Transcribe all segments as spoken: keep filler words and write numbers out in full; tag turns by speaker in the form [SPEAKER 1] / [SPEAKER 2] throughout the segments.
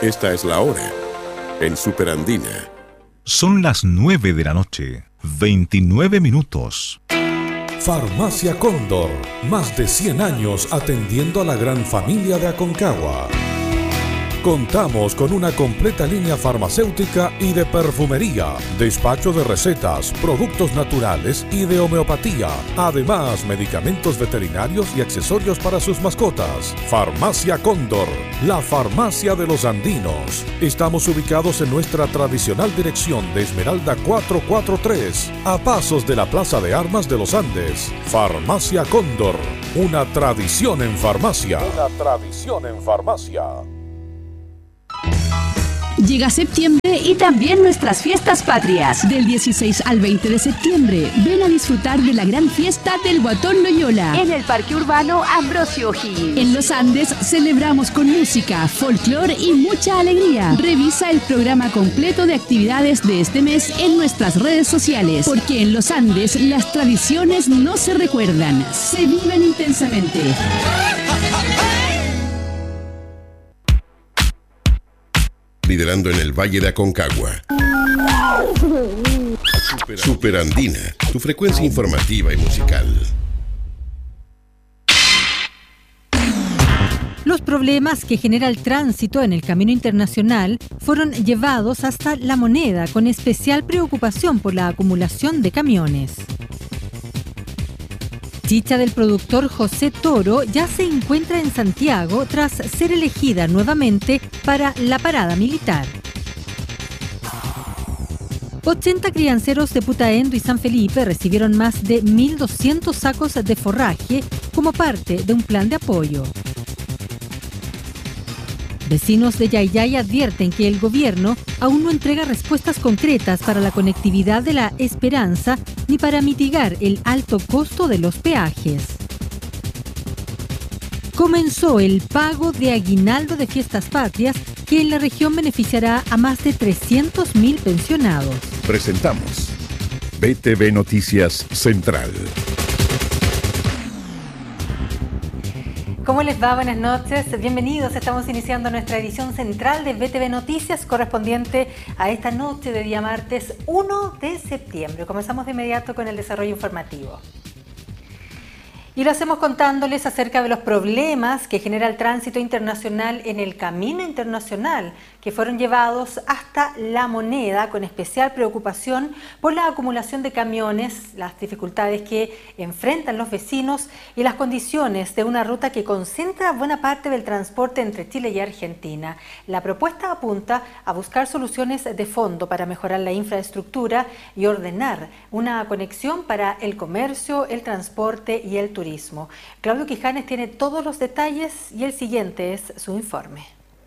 [SPEAKER 1] Esta es la hora en Superandina.
[SPEAKER 2] Son las nueve de la noche, veintinueve minutos.
[SPEAKER 3] Farmacia Cóndor, más de cien años atendiendo a la gran familia de Aconcagua. Contamos con una completa línea farmacéutica y de perfumería, despacho de recetas, productos naturales y de homeopatía. Además, medicamentos veterinarios y accesorios para sus mascotas. Farmacia Cóndor, la farmacia de los andinos. Estamos ubicados en nuestra tradicional dirección de Esmeralda cuatrocientos cuarenta y tres, a pasos de la Plaza de Armas de los Andes. Farmacia Cóndor, una tradición en farmacia. Una tradición en farmacia.
[SPEAKER 4] Llega septiembre y también nuestras fiestas patrias. Del dieciséis al veinte de septiembre, ven a disfrutar de la gran fiesta del Guatón Loyola
[SPEAKER 5] en el Parque Urbano Ambrosio O'Higgins.
[SPEAKER 4] En los Andes celebramos con música, folclor y mucha alegría. Revisa el programa completo de actividades de este mes en nuestras redes sociales, porque en los Andes las tradiciones no se recuerdan, se viven intensamente.
[SPEAKER 1] Liderando en el Valle de Aconcagua. Superandina, tu frecuencia informativa y musical.
[SPEAKER 6] Los problemas que genera el tránsito en el camino internacional fueron llevados hasta La Moneda, con especial preocupación por la acumulación de camiones. Chicha del productor José Toro ya se encuentra en Santiago tras ser elegida nuevamente para la parada militar. ochenta crianceros de Putaendo y San Felipe recibieron más de mil doscientos sacos de forraje como parte de un plan de apoyo. Vecinos de Yayay advierten que el gobierno aún no entrega respuestas concretas para la conectividad de La Esperanza ni para mitigar el alto costo de los peajes. Comenzó el pago de aguinaldo de Fiestas Patrias, que en la región beneficiará a más de trescientos mil pensionados.
[SPEAKER 1] Presentamos B T V Noticias Central.
[SPEAKER 6] ¿Cómo les va? Buenas noches, bienvenidos. Estamos iniciando nuestra edición central de B T V Noticias correspondiente a esta noche de día martes uno de septiembre. Comenzamos de inmediato con el desarrollo informativo. Y lo hacemos contándoles acerca de los problemas que genera el tránsito internacional en el camino internacional, que fueron llevados hasta La Moneda, con especial preocupación por la acumulación de camiones, las dificultades que enfrentan los vecinos y las condiciones de una ruta que concentra buena parte del transporte entre Chile y Argentina. La propuesta apunta a buscar soluciones de fondo para mejorar la infraestructura y ordenar una conexión para el comercio, el transporte y el turismo. Claudio Quijanes tiene todos los detalles y el siguiente es su informe.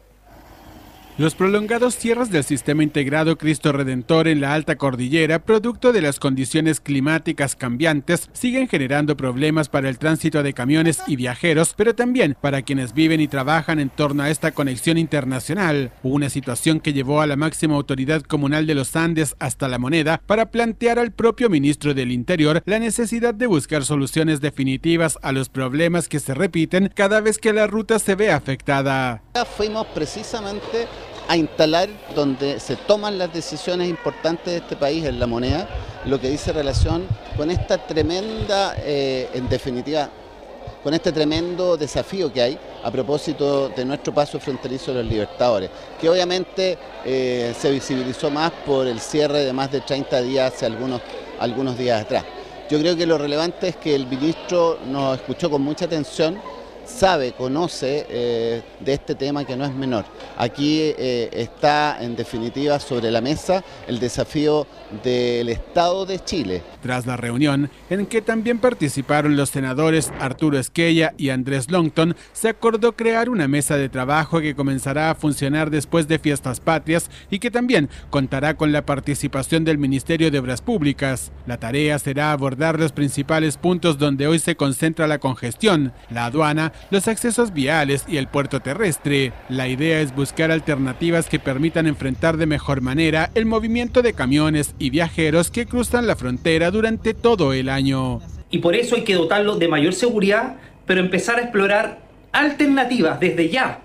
[SPEAKER 7] Los prolongados cierres del sistema integrado Cristo Redentor en la Alta Cordillera, producto de las condiciones climáticas cambiantes, siguen generando problemas para el tránsito de camiones y viajeros, pero también para quienes viven y trabajan en torno a esta conexión internacional. Una situación que llevó a la máxima autoridad comunal de los Andes hasta La Moneda para plantear al propio ministro del Interior la necesidad de buscar soluciones definitivas a los problemas que se repiten cada vez que la ruta se ve afectada.
[SPEAKER 8] Fuimos precisamente a instalar donde se toman las decisiones importantes de este país, en La Moneda, lo que dice relación con esta tremenda, eh, en definitiva, con este tremendo desafío que hay a propósito de nuestro paso fronterizo de los Libertadores, que obviamente eh, se visibilizó más por el cierre de más de treinta días hace algunos, algunos días atrás. Yo creo que lo relevante es que el ministro nos escuchó con mucha atención, sabe, conoce eh, de este tema que no es menor. Aquí eh, está en definitiva sobre la mesa el desafío del Estado de Chile.
[SPEAKER 7] Tras la reunión, en que también participaron los senadores Arturo Esquella y Andrés Longton, se acordó crear una mesa de trabajo que comenzará a funcionar después de Fiestas Patrias y que también contará con la participación del Ministerio de Obras Públicas. La tarea será abordar los principales puntos donde hoy se concentra la congestión, la aduana, los accesos viales y el puerto terrestre. La idea es buscar alternativas que permitan enfrentar de mejor manera el movimiento de camiones y viajeros que cruzan la frontera durante todo el año.
[SPEAKER 9] Y por eso hay que dotarlo de mayor seguridad, pero empezar a explorar alternativas desde ya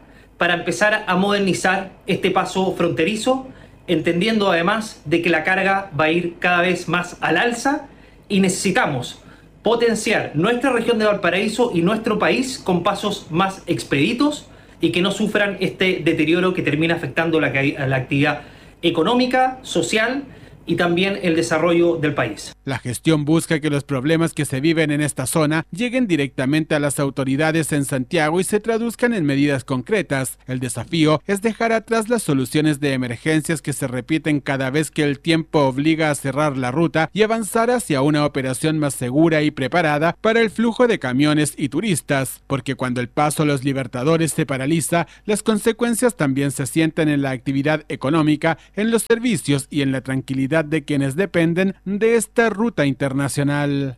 [SPEAKER 9] para empezar a modernizar este paso fronterizo, entendiendo además de que la carga va a ir cada vez más al alza y necesitamos potenciar nuestra región de Valparaíso y nuestro país con pasos más expeditos y que no sufran este deterioro que termina afectando la, la actividad económica, social y también el desarrollo del país.
[SPEAKER 7] La gestión busca que los problemas que se viven en esta zona lleguen directamente a las autoridades en Santiago y se traduzcan en medidas concretas. El desafío es dejar atrás las soluciones de emergencias que se repiten cada vez que el tiempo obliga a cerrar la ruta y avanzar hacia una operación más segura y preparada para el flujo de camiones y turistas, porque cuando el paso a los Libertadores se paraliza, las consecuencias también se sienten en la actividad económica, en los servicios y en la tranquilidad de quienes dependen de esta ruta internacional.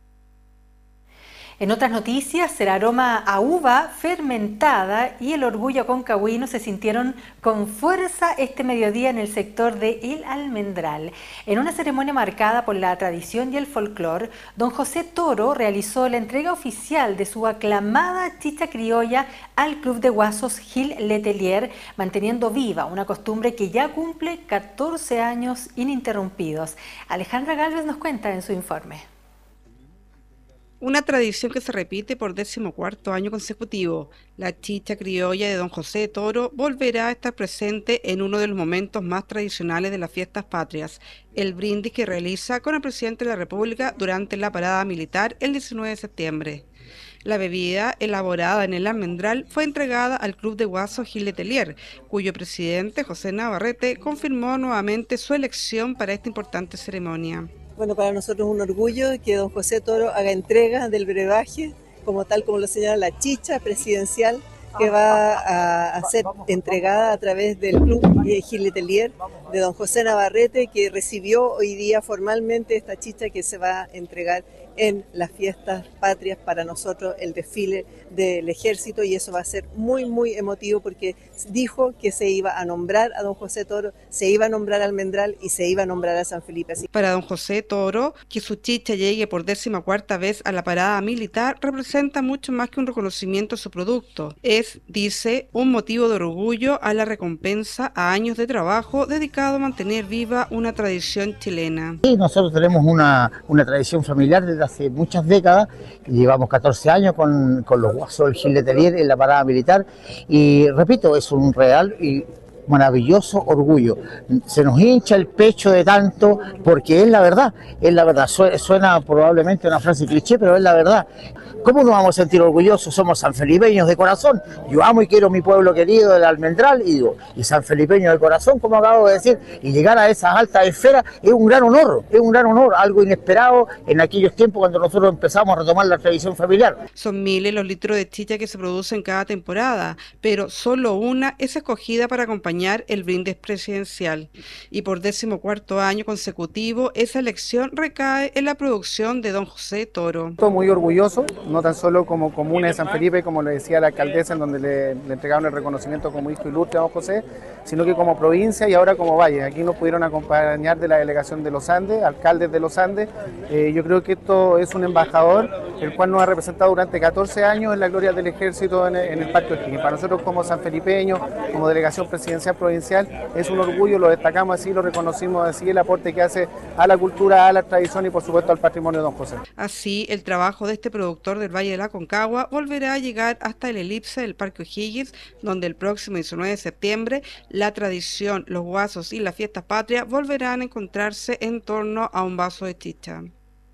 [SPEAKER 6] En otras noticias, el aroma a uva fermentada y el orgullo aconcagüino se sintieron con fuerza este mediodía en el sector de El Almendral. En una ceremonia marcada por la tradición y el folclore, don José Toro realizó la entrega oficial de su aclamada chicha criolla al Club de Guasos Gil Letelier, manteniendo viva una costumbre que ya cumple catorce años ininterrumpidos. Alejandra Gálvez nos cuenta en su informe.
[SPEAKER 10] Una tradición que se repite por decimocuarto año consecutivo. La chicha criolla de don José Toro volverá a estar presente en uno de los momentos más tradicionales de las fiestas patrias, el brindis que realiza con el presidente de la República durante la parada militar el diecinueve de septiembre. La bebida, elaborada en El Almendral, fue entregada al Club de Guasos Gil Letelier, cuyo presidente, José Navarrete, confirmó nuevamente su elección para esta importante ceremonia.
[SPEAKER 11] Bueno, para nosotros es un orgullo que don José Toro haga entrega del brebaje, como tal como lo señala la chicha presidencial, que va a, a ser entregada a través del Club Gil Letelier de don José Navarrete, que recibió hoy día formalmente esta chicha que se va a entregar en las fiestas patrias para nosotros, el desfile del ejército, y eso va a ser muy muy emotivo porque dijo que se iba a nombrar a don José Toro, se iba a nombrar a Almendral y se iba a nombrar a San Felipe. Así.
[SPEAKER 10] Para don José Toro, que su chicha llegue por décima cuarta vez a la parada militar representa mucho más que un reconocimiento a su producto. Es, dice, un motivo de orgullo a la recompensa a años de trabajo dedicado a mantener viva una tradición chilena.
[SPEAKER 12] Sí, nosotros tenemos una, una tradición familiar desde hace muchas décadas, llevamos catorce años con, con los Guasos del Gil Letelier en la parada militar y repito, es un real y maravilloso orgullo. Se nos hincha el pecho de tanto porque es la verdad, es la verdad. Suena probablemente una frase cliché, pero es la verdad. ¿Cómo nos vamos a sentir orgullosos? Somos sanfelipeños de corazón. Yo amo y quiero mi pueblo querido del Almendral y digo, y sanfelipeño de corazón, como acabo de decir, y llegar a esas altas esferas es un gran honor, es un gran honor, algo inesperado en aquellos tiempos cuando nosotros empezamos a retomar la tradición familiar.
[SPEAKER 10] Son miles los litros de chicha que se producen cada temporada, pero solo una es escogida para acompañar el brindis presidencial. Y por decimocuarto año consecutivo, esa elección recae en la producción de don José Toro.
[SPEAKER 13] Estoy muy orgulloso, no tan solo como comuna de San Felipe, como le decía la alcaldesa, en donde le, le entregaron el reconocimiento como hijo ilustre a don José, sino que como provincia y ahora como valle. Aquí nos pudieron acompañar de la delegación de los Andes, alcaldes de los Andes. Eh, yo creo que esto es un embajador, el cual nos ha representado durante catorce años en la gloria del ejército en el, en el Parque O'Higgins. Para nosotros como sanfelipeños, como delegación presidencial provincial, es un orgullo, lo destacamos así, lo reconocimos así, el aporte que hace a la cultura, a la tradición y por supuesto al patrimonio de don José.
[SPEAKER 10] Así, el trabajo de este productor del Valle de la Aconcagua volverá a llegar hasta el elipse del Parque O'Higgins, donde el próximo diecinueve de septiembre la tradición, los guasos y las fiestas patrias volverán a encontrarse en torno a un vaso de chicha.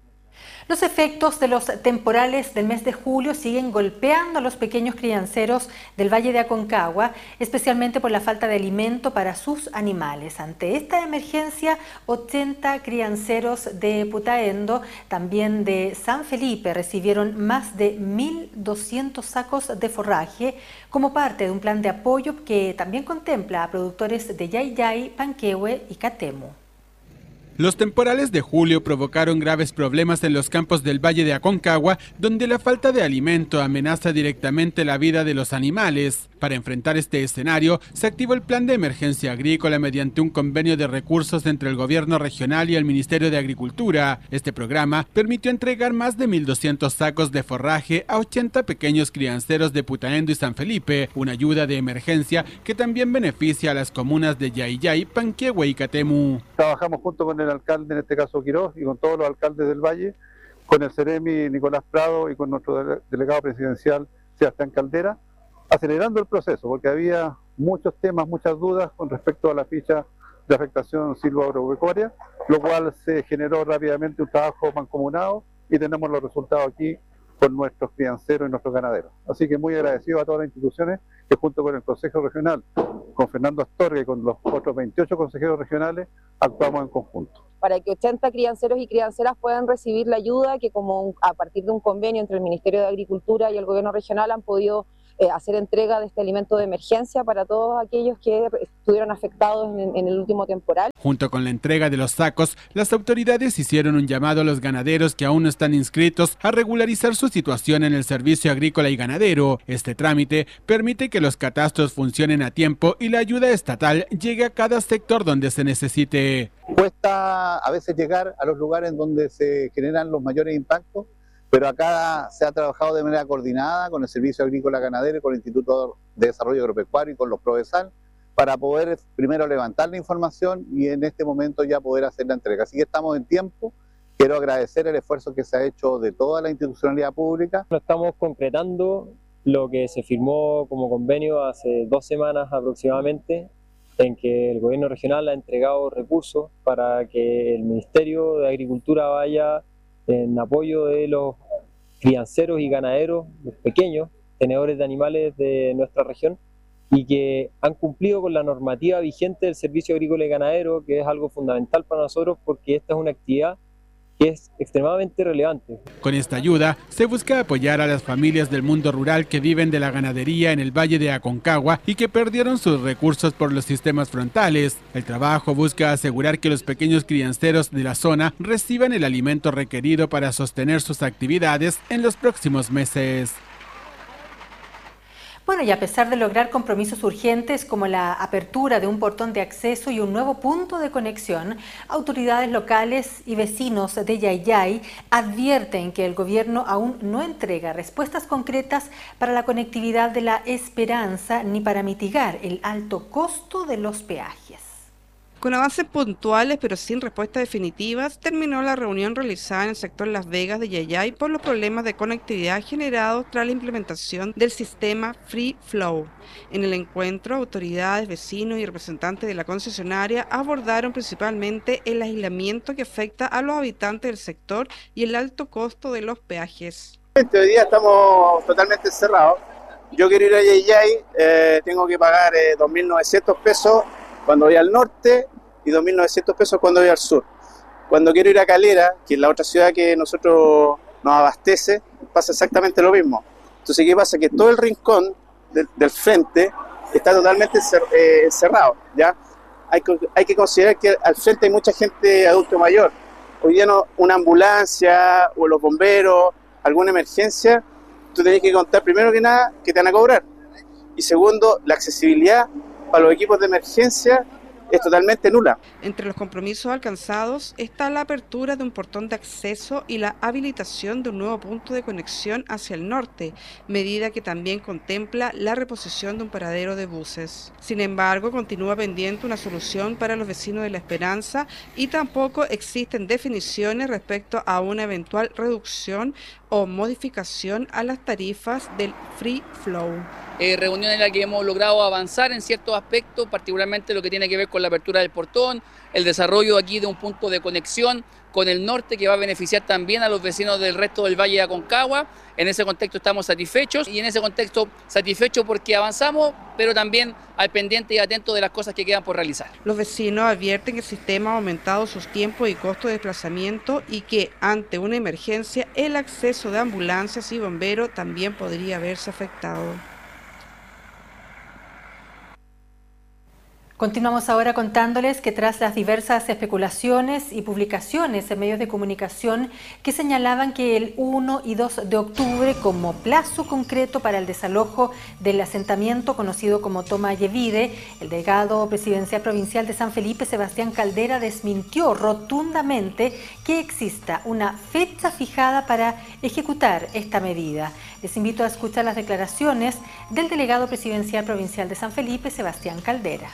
[SPEAKER 6] Los efectos de los temporales del mes de julio siguen golpeando a los pequeños crianceros del Valle de Aconcagua, especialmente por la falta de alimento para sus animales. Ante esta emergencia, ochenta crianceros de Putaendo, también de San Felipe, recibieron más de mil doscientos sacos de forraje como parte de un plan de apoyo que también contempla a productores de Yayay, Panquehue y Catemo.
[SPEAKER 7] Los temporales de julio provocaron graves problemas en los campos del Valle de Aconcagua, donde la falta de alimento amenaza directamente la vida de los animales. Para enfrentar este escenario, se activó el Plan de Emergencia Agrícola mediante un convenio de recursos entre el Gobierno regional y el Ministerio de Agricultura. Este programa permitió entregar más de mil doscientos sacos de forraje a ochenta pequeños crianceros de Putaendo y San Felipe, una ayuda de emergencia que también beneficia a las comunas de Yayay, Panquehue y Catemu.
[SPEAKER 14] Trabajamos junto con el alcalde, en este caso Quirós, y con todos los alcaldes del Valle, con el Ceremi Nicolás Prado y con nuestro delegado presidencial Sebastián Caldera, acelerando el proceso, porque había muchos temas, muchas dudas con respecto a la ficha de afectación silvoagropecuaria, lo cual se generó rápidamente un trabajo mancomunado y tenemos los resultados aquí con nuestros crianceros y nuestros ganaderos. Así que muy agradecido a todas las instituciones que junto con el Consejo Regional, con Fernando Astorga y con los otros veintiocho consejeros regionales, actuamos en conjunto.
[SPEAKER 15] Para que ochenta crianceros y crianceras puedan recibir la ayuda que como a partir de un convenio entre el Ministerio de Agricultura y el Gobierno regional han podido Eh, hacer entrega de este alimento de emergencia para todos aquellos que estuvieron afectados en, en el último temporal.
[SPEAKER 7] Junto con la entrega de los sacos, las autoridades hicieron un llamado a los ganaderos que aún no están inscritos a regularizar su situación en el Servicio Agrícola y Ganadero. Este trámite permite que los catastros funcionen a tiempo y la ayuda estatal llegue a cada sector donde se necesite.
[SPEAKER 16] Cuesta a veces llegar a los lugares donde se generan los mayores impactos, pero acá se ha trabajado de manera coordinada con el Servicio Agrícola Ganadero y con el Instituto de Desarrollo Agropecuario y con los Provesal para poder primero levantar la información y en este momento ya poder hacer la entrega. Así que estamos en tiempo. Quiero agradecer el esfuerzo que se ha hecho de toda la institucionalidad pública.
[SPEAKER 17] Estamos concretando lo que se firmó como convenio hace dos semanas aproximadamente, en que el gobierno regional ha entregado recursos para que el Ministerio de Agricultura vaya en apoyo de los crianceros y ganaderos, los pequeños tenedores de animales de nuestra región, y que han cumplido con la normativa vigente del Servicio Agrícola y Ganadero, que es algo fundamental para nosotros porque esta es una actividad que es extremadamente relevante.
[SPEAKER 7] Con esta ayuda se busca apoyar a las familias del mundo rural que viven de la ganadería en el Valle de Aconcagua y que perdieron sus recursos por los sistemas frontales. El trabajo busca asegurar que los pequeños crianceros de la zona reciban el alimento requerido para sostener sus actividades en los próximos meses.
[SPEAKER 6] Bueno, y a pesar de lograr compromisos urgentes como la apertura de un portón de acceso y un nuevo punto de conexión, autoridades locales y vecinos de Yayay advierten que el gobierno aún no entrega respuestas concretas para la conectividad de La Esperanza ni para mitigar el alto costo de los peajes.
[SPEAKER 10] Con avances puntuales pero sin respuestas definitivas, terminó la reunión realizada en el sector Las Vegas de Yayay por los problemas de conectividad generados tras la implementación del sistema Free Flow. En el encuentro, autoridades, vecinos y representantes de la concesionaria abordaron principalmente el aislamiento que afecta a los habitantes del sector y el alto costo de los peajes.
[SPEAKER 13] Hoy día estamos totalmente encerrados. Yo quiero ir a Yayay, eh, tengo que pagar eh, dos mil novecientos pesos cuando voy al norte y dos mil novecientos pesos cuando voy al sur. Cuando quiero ir a Calera, que es la otra ciudad que nosotros nos abastece, pasa exactamente lo mismo. Entonces, ¿qué pasa? Que todo el rincón del, del frente está totalmente encerrado, ¿ya? Hay que, hay que considerar que al frente hay mucha gente adulto mayor. Hoy día no, una ambulancia o los bomberos, alguna emergencia, tú tenés que contar primero que nada que te van a cobrar. Y segundo, la accesibilidad para los equipos de emergencia es totalmente nula.
[SPEAKER 10] Entre los compromisos alcanzados está la apertura de un portón de acceso y la habilitación de un nuevo punto de conexión hacia el norte, medida que también contempla la reposición de un paradero de buses. Sin embargo, continúa pendiente una solución para los vecinos de La Esperanza y tampoco existen definiciones respecto a una eventual reducción o modificación a las tarifas del Free Flow.
[SPEAKER 18] Eh, reunión en la que hemos logrado avanzar en ciertos aspectos, particularmente lo que tiene que ver con la apertura del portón, el desarrollo aquí de un punto de conexión con el norte que va a beneficiar también a los vecinos del resto del Valle de Aconcagua. En ese contexto estamos satisfechos y en ese contexto satisfechos porque avanzamos, pero también al pendiente y atento de las cosas que quedan por realizar.
[SPEAKER 10] Los vecinos advierten que el sistema ha aumentado sus tiempos y costos de desplazamiento y que ante una emergencia el acceso de ambulancias y bomberos también podría verse afectado.
[SPEAKER 6] Continuamos ahora contándoles que tras las diversas especulaciones y publicaciones en medios de comunicación que señalaban que el uno y dos de octubre como plazo concreto para el desalojo del asentamiento conocido como Toma Yevide, el delegado presidencial provincial de San Felipe, Sebastián Caldera, desmintió rotundamente que exista una fecha fijada para ejecutar esta medida. Les invito a escuchar las declaraciones del delegado presidencial provincial de San Felipe, Sebastián Caldera.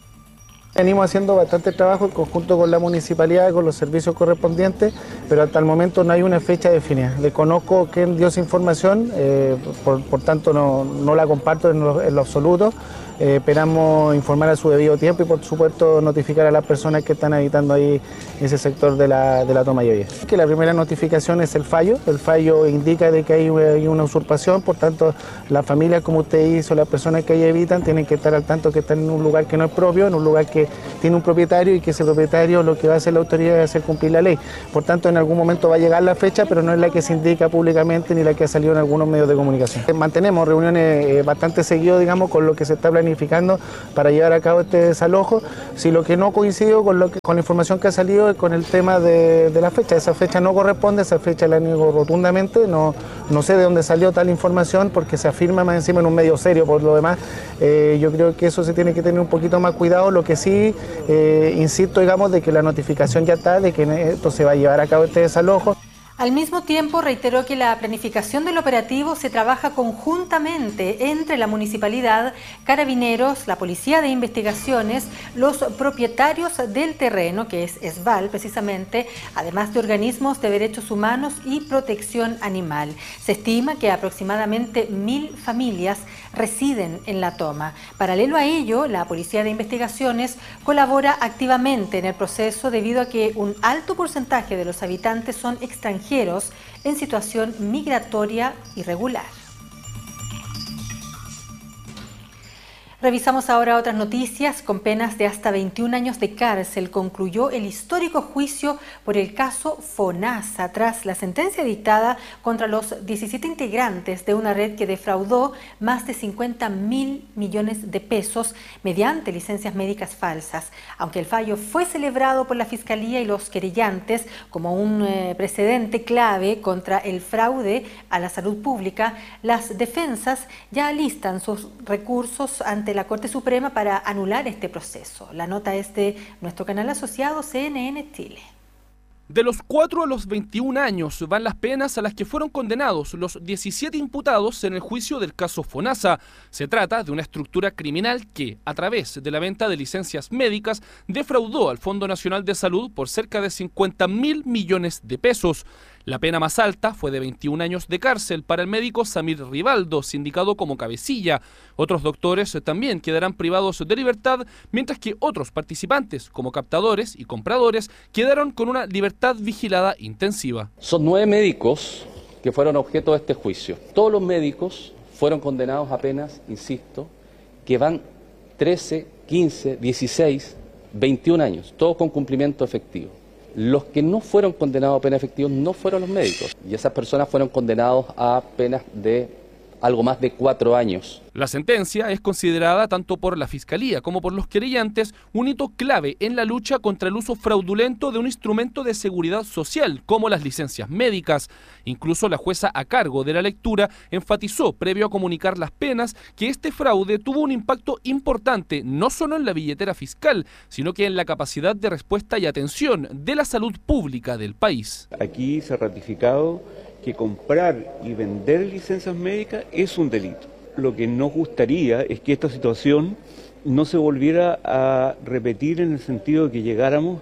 [SPEAKER 13] Venimos haciendo bastante trabajo en conjunto con la municipalidad, con los servicios correspondientes, pero hasta el momento no hay una fecha definida. Le conozco quién dio esa información, eh, por, por tanto no, no la comparto en lo, en lo absoluto. Eh, esperamos informar a su debido tiempo y por supuesto notificar a las personas que están habitando ahí en ese sector de la, de la Toma Yevide. Que la primera notificación es el fallo, el fallo indica de que hay, hay una usurpación, por tanto las familias, como usted hizo, las personas que ahí habitan tienen que estar al tanto que están en un lugar que no es propio, en un lugar que tiene un propietario y que ese propietario lo que va a hacer la autoridad es hacer cumplir la ley. Por tanto en algún momento va a llegar la fecha, pero no es la que se indica públicamente ni la que ha salido en algunos medios de comunicación. Mantenemos reuniones eh, bastante seguidas, digamos, con lo que se está planificando planificando para llevar a cabo este desalojo. Si lo que no coincido con, lo que, con la información que ha salido es con el tema de, de la fecha, esa fecha no corresponde, esa fecha la niego rotundamente, no, no sé de dónde salió tal información porque se afirma más encima en un medio serio. Por lo demás, eh, yo creo que eso se tiene que tener un poquito más cuidado. Lo que sí, eh, insisto, digamos, de que la notificación ya está, de que esto se va a llevar a cabo este desalojo.
[SPEAKER 6] Al mismo tiempo, reiteró que la planificación del operativo se trabaja conjuntamente entre la municipalidad, Carabineros, la Policía de Investigaciones, los propietarios del terreno, que es ESVAL precisamente, además de organismos de derechos humanos y protección animal. Se estima que aproximadamente mil familias residen en la toma. Paralelo a ello, la Policía de Investigaciones colabora activamente en el proceso debido a que un alto porcentaje de los habitantes son extranjeros en situación migratoria irregular. Revisamos ahora otras noticias. Con penas de hasta veintiún años de cárcel concluyó el histórico juicio por el caso FONASA tras la sentencia dictada contra los diecisiete integrantes de una red que defraudó más de cincuenta mil millones de pesos mediante licencias médicas falsas. Aunque el fallo fue celebrado por la Fiscalía y los querellantes como un eh, precedente clave contra el fraude a la salud pública, las defensas ya alistan sus recursos ante la Corte Suprema para anular este proceso. La nota es de nuestro canal asociado C N N Chile.
[SPEAKER 19] De los cuatro a los veintiún años van las penas a las que fueron condenados los diecisiete imputados en el juicio del caso FONASA. Se trata de una estructura criminal que, a través de la venta de licencias médicas, defraudó al Fondo Nacional de Salud por cerca de cincuenta mil millones de pesos. La pena más alta fue de veintiún años de cárcel para el médico Samir Rivaldo, sindicado como cabecilla. Otros doctores también quedarán privados de libertad, mientras que otros participantes, como captadores y compradores, quedaron con una libertad vigilada intensiva.
[SPEAKER 20] Son nueve médicos que fueron objeto de este juicio. Todos los médicos fueron condenados a penas, insisto, que van trece, quince, dieciséis, veintiún años, todos con cumplimiento efectivo. Los que no fueron condenados a pena efectiva no fueron los médicos, y esas personas fueron condenados a penas de algo más de cuatro años.
[SPEAKER 19] La sentencia es considerada tanto por la Fiscalía como por los querellantes un hito clave en la lucha contra el uso fraudulento de un instrumento de seguridad social como las licencias médicas. Incluso la jueza a cargo de la lectura enfatizó, previo a comunicar las penas, que este fraude tuvo un impacto importante no solo en la billetera fiscal, sino que en la capacidad de respuesta y atención de la salud pública del país.
[SPEAKER 21] Aquí se ha ratificado que comprar y vender licencias médicas es un delito. Lo que nos gustaría es que esta situación no se volviera a repetir en el sentido de que llegáramos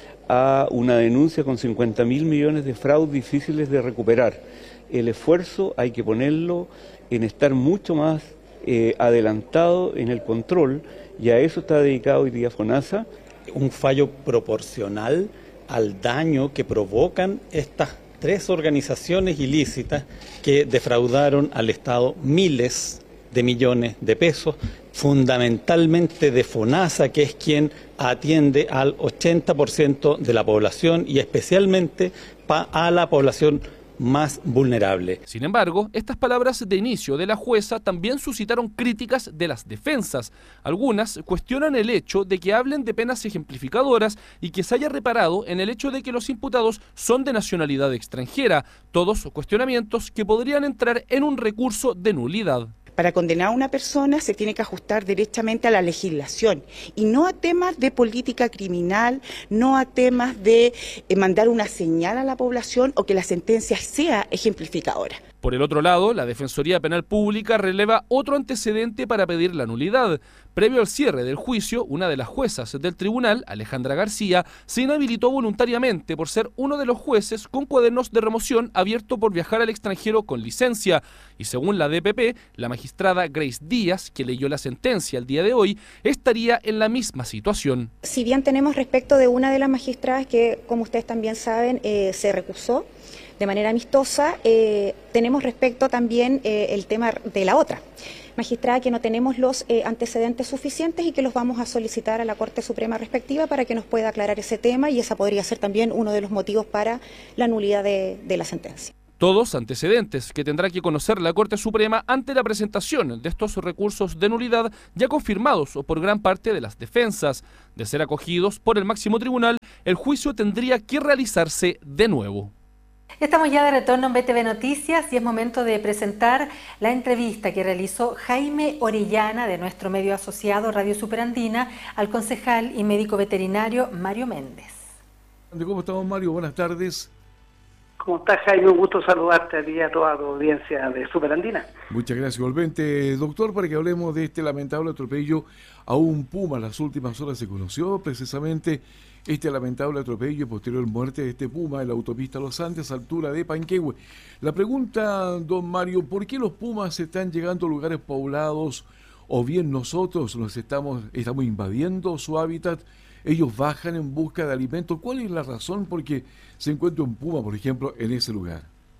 [SPEAKER 21] a una denuncia con cincuenta mil millones de fraudes difíciles de recuperar. El esfuerzo hay que ponerlo en estar mucho más eh, adelantado en el control, y a eso está dedicado hoy día FONASA.
[SPEAKER 22] Un fallo proporcional al daño que provocan estas tres organizaciones ilícitas que defraudaron al Estado miles de millones de pesos, fundamentalmente de FONASA, que es quien atiende al ochenta por ciento de la población y especialmente a la población más vulnerable.
[SPEAKER 19] Sin embargo, estas palabras de inicio de la jueza también suscitaron críticas de las defensas. Algunas cuestionan el hecho de que hablen de penas ejemplificadoras y que se haya reparado en el hecho de que los imputados son de nacionalidad extranjera, todos cuestionamientos que podrían entrar en un recurso de nulidad.
[SPEAKER 2] Para condenar a una persona se tiene que ajustar directamente a la legislación y no a temas de política criminal, no a temas de eh, mandar una señal a la población o que la sentencia sea ejemplificadora.
[SPEAKER 19] Por el otro lado, la Defensoría Penal Pública releva otro antecedente para pedir la nulidad. Previo al cierre del juicio, una de las juezas del tribunal, Alejandra García, se inhabilitó voluntariamente por ser uno de los jueces con cuadernos de remoción abierto por viajar al extranjero con licencia. Y según la D P P, la magistrada Grace Díaz, que leyó la sentencia el día de hoy, estaría en la misma situación.
[SPEAKER 3] Si bien tenemos respecto de una de las magistradas que, como ustedes también saben, eh, se recusó de manera amistosa, eh, tenemos respecto también eh, el tema de la otra magistrada, que no tenemos los eh, antecedentes suficientes y que los vamos a solicitar a la Corte Suprema respectiva para que nos pueda aclarar ese tema, y esa podría ser también uno de los motivos para la nulidad de, de la sentencia.
[SPEAKER 19] Todos antecedentes que tendrá que conocer la Corte Suprema ante la presentación de estos recursos de nulidad ya confirmados por gran parte de las defensas. De ser acogidos por el máximo tribunal, el juicio tendría que realizarse de nuevo.
[SPEAKER 6] Estamos ya de retorno en B T V Noticias y es momento de presentar la entrevista que realizó Jaime Orellana, de nuestro medio asociado Radio Superandina, al concejal y médico veterinario Mario Méndez.
[SPEAKER 23] ¿Cómo estamos, Mario? Buenas tardes.
[SPEAKER 24] ¿Cómo estás, Jaime? Un gusto saludarte a ti y a toda tu audiencia de Superandina.
[SPEAKER 23] Muchas gracias. Igualmente, doctor, para que hablemos de este lamentable atropello a un puma. Las últimas horas se conoció precisamente este lamentable atropello y posterior muerte de este puma en la autopista Los Andes, altura de Panquehue. La pregunta, don Mario, ¿por qué los pumas están llegando a lugares poblados o bien nosotros nos estamos, estamos invadiendo su hábitat? Ellos bajan en busca de alimento. ¿Cuál es la razón por qué se encuentra un puma, por ejemplo, en ese lugar?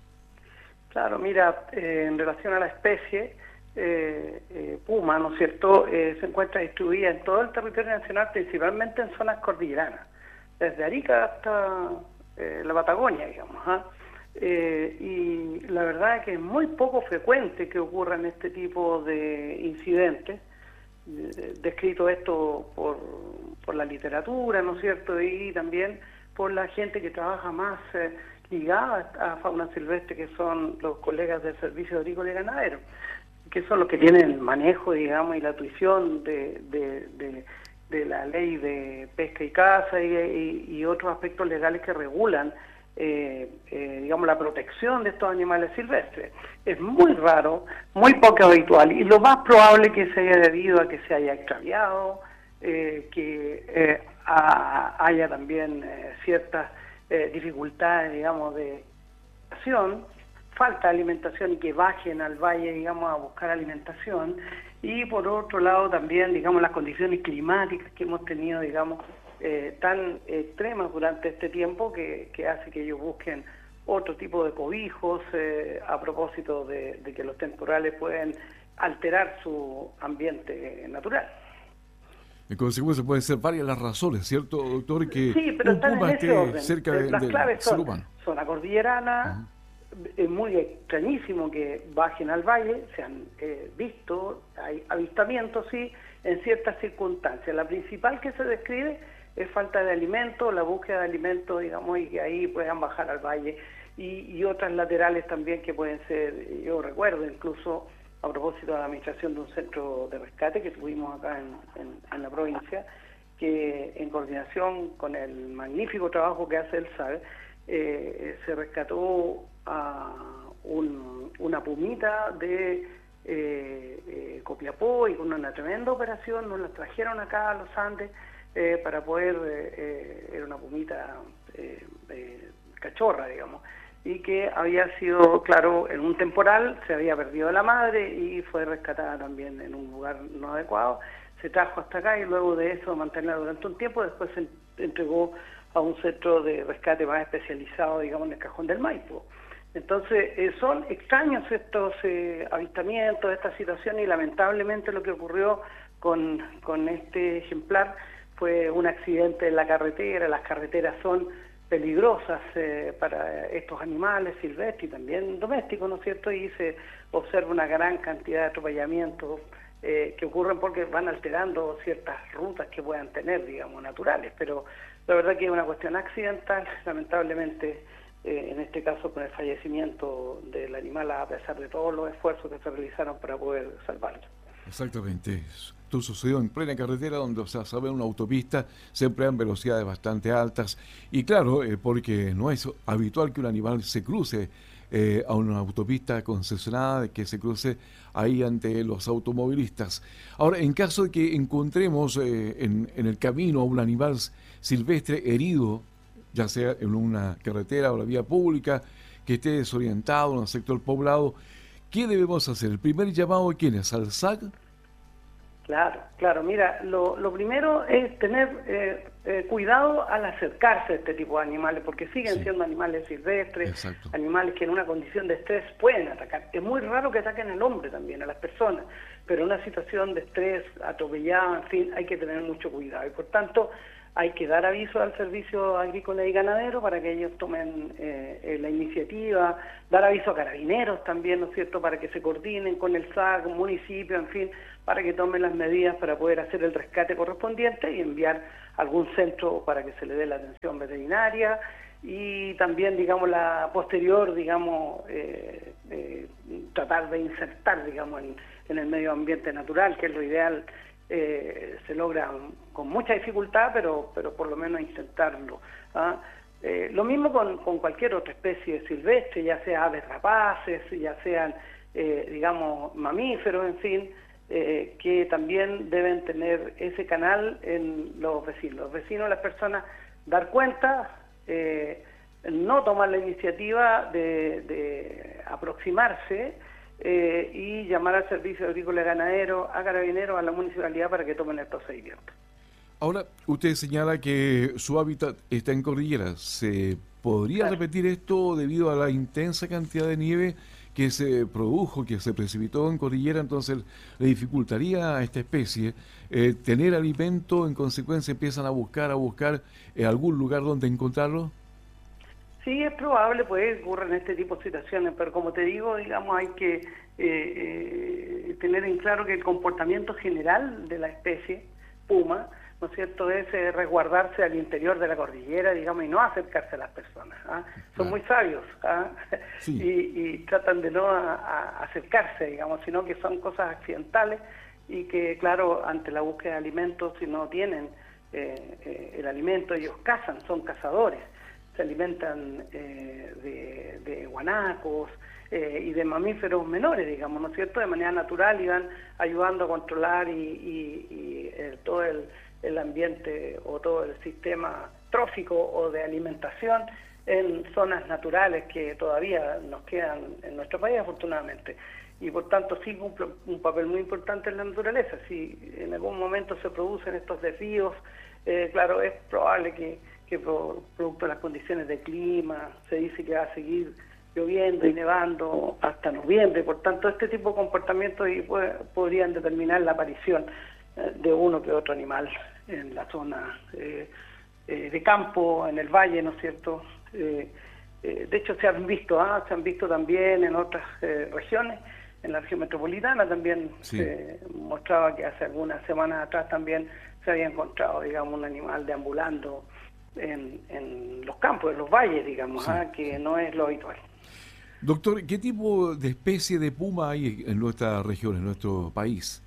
[SPEAKER 24] Claro, mira, eh, en relación a la especie, eh, eh, puma, ¿no es cierto?, eh, se encuentra distribuida en todo el territorio nacional, principalmente en zonas cordilleranas, desde Arica hasta eh, la Patagonia, digamos. ¿eh? Eh, y la verdad es que es muy poco frecuente que ocurran este tipo de incidentes. Descrito esto por, por la literatura, ¿no es cierto?, y también por la gente que trabaja más eh, ligada a fauna silvestre, que son los colegas del Servicio Agrícola y Ganadero, que son los que tienen el manejo, digamos, y la tuición de, de, de, de la ley de pesca y caza y, y, y otros aspectos legales que regulan Eh, eh, digamos, la protección de estos animales silvestres. Es muy raro, muy poco habitual, y lo más probable que se haya debido a que se haya extraviado, eh, que eh, a, haya también eh, ciertas eh, dificultades, digamos, de alimentación, falta de alimentación y que bajen al valle, digamos, a buscar alimentación, y por otro lado también, digamos, las condiciones climáticas que hemos tenido, digamos, Eh, tan extremas durante este tiempo que, que hace que ellos busquen otro tipo de cobijos eh, a propósito de, de que los temporales pueden alterar su ambiente natural.
[SPEAKER 23] En consecuencia pueden ser varias las razones, ¿cierto, doctor? Que
[SPEAKER 24] sí, pero
[SPEAKER 23] un puma esté
[SPEAKER 24] orden.
[SPEAKER 23] cerca de,
[SPEAKER 24] Las
[SPEAKER 23] del
[SPEAKER 24] claves
[SPEAKER 23] ser
[SPEAKER 24] son
[SPEAKER 23] humano.
[SPEAKER 24] zona cordillerana. Uh-huh. Es muy extrañísimo que bajen al valle, se han eh, visto, hay avistamientos, sí, en ciertas circunstancias. La principal que se describe es falta de alimento, la búsqueda de alimento, digamos, y que ahí puedan bajar al valle, y, y otras laterales también que pueden ser, yo recuerdo incluso a propósito de la administración de un centro de rescate que tuvimos acá en, en, en la provincia, que en coordinación con el magnífico trabajo que hace el S A B, eh, se rescató a un, una pumita de eh, eh, Copiapó, y con una tremenda operación nos la trajeron acá a los Andes, Eh, para poder, eh, era una pumita eh, eh, cachorra, digamos, y que había sido, claro, en un temporal, se había perdido la madre y fue rescatada también en un lugar no adecuado, se trajo hasta acá y luego de eso mantenerla durante un tiempo, después se entregó a un centro de rescate más especializado, digamos, en el Cajón del Maipo. Entonces, eh, son extraños estos eh, avistamientos, esta situación, y lamentablemente lo que ocurrió con, con este ejemplar fue un accidente en la carretera. Las carreteras son peligrosas eh, para estos animales silvestres y también domésticos, ¿no es cierto? Y se observa una gran cantidad de atropellamientos eh, que ocurren porque van alterando ciertas rutas que puedan tener, digamos, naturales, pero la verdad que es una cuestión accidental, lamentablemente, eh, en este caso con el fallecimiento del animal, a pesar de todos los esfuerzos que se realizaron para poder salvarlo.
[SPEAKER 23] Exactamente. Esto sucedió en plena carretera donde, o sea, sabe, una autopista se emplean velocidades bastante altas y claro, eh, porque no es habitual que un animal se cruce eh, a una autopista concesionada, que se cruce ahí ante los automovilistas. Ahora, en caso de que encontremos eh, en, en el camino a un animal silvestre herido, ya sea en una carretera o la vía pública, que esté desorientado en un sector poblado, ¿qué debemos hacer? ¿El primer llamado de quién es? ¿Al S A C?
[SPEAKER 24] Claro, claro. Mira, lo, lo primero es tener eh, eh, cuidado al acercarse a este tipo de animales, porque siguen sí. siendo animales silvestres, Exacto. animales que en una condición de estrés pueden atacar. Es muy raro que ataquen al hombre también, a las personas, pero en una situación de estrés, atropellado, en fin, hay que tener mucho cuidado. Y por tanto, hay que dar aviso al Servicio Agrícola y Ganadero para que ellos tomen eh, la iniciativa, dar aviso a carabineros también, ¿no es cierto?, para que se coordinen con el S A C, municipio, en fin, para que tomen las medidas para poder hacer el rescate correspondiente y enviar algún centro para que se le dé la atención veterinaria y también, digamos, la posterior, digamos, eh, eh, tratar de insertar, digamos, en, en el medio ambiente natural, que es lo ideal. Eh, se logra con mucha dificultad, pero pero por lo menos intentarlo. ¿ah? Eh, lo mismo con, con cualquier otra especie silvestre, ya sea aves rapaces, ya sean, eh, digamos, mamíferos, en fin, eh, que también deben tener ese canal en los vecinos. Los vecinos, las personas, dar cuenta, eh, no tomar la iniciativa de, de aproximarse, Eh, y llamar al Servicio Agrícola y Ganadero, a Carabineros, a la municipalidad para que tomen el procedimiento.
[SPEAKER 23] Ahora, usted señala que su hábitat está en cordillera. ¿Se podría claro. repetir esto debido a la intensa cantidad de nieve que se produjo, que se precipitó en cordillera? Entonces, le dificultaría a esta especie eh, tener alimento, en consecuencia empiezan a buscar, a buscar eh, algún lugar donde encontrarlo.
[SPEAKER 24] Sí, es probable, pues ocurren este tipo de situaciones, pero como te digo, digamos, hay que eh, eh, tener en claro que el comportamiento general de la especie puma, ¿no es cierto?, es eh, resguardarse al interior de la cordillera, digamos, y no acercarse a las personas. ¿ah? Son claro. muy sabios ¿ah? sí. y, y tratan de no a, a acercarse, digamos, sino que son cosas accidentales y que, claro, ante la búsqueda de alimentos, si no tienen eh, eh, el alimento, ellos cazan, son cazadores. Se alimentan eh, de, de guanacos eh, y de mamíferos menores, digamos, ¿no es cierto?, de manera natural y van ayudando a controlar y, y, y el, todo el, el ambiente o todo el sistema trófico o de alimentación en zonas naturales que todavía nos quedan en nuestro país, afortunadamente. Y por tanto sí cumple un papel muy importante en la naturaleza. Si en algún momento se producen estos desvíos, eh, claro, es probable que que por, producto de las condiciones de clima, se dice que va a seguir lloviendo y nevando hasta noviembre, por tanto este tipo de comportamientos y puede, podrían determinar la aparición eh, de uno que otro animal en la zona eh, eh, de campo, en el valle, ¿no es cierto? Eh, eh, de hecho se han visto, ¿ah? se han visto también en otras eh, regiones, en la región metropolitana también sí. se mostraba que hace algunas semanas atrás también se había encontrado, digamos, un animal deambulando En, en los campos, en los valles, digamos, sí. ¿ah? que no es lo habitual.
[SPEAKER 23] Doctor, ¿qué tipo de especie de puma hay en nuestra región, en nuestro país?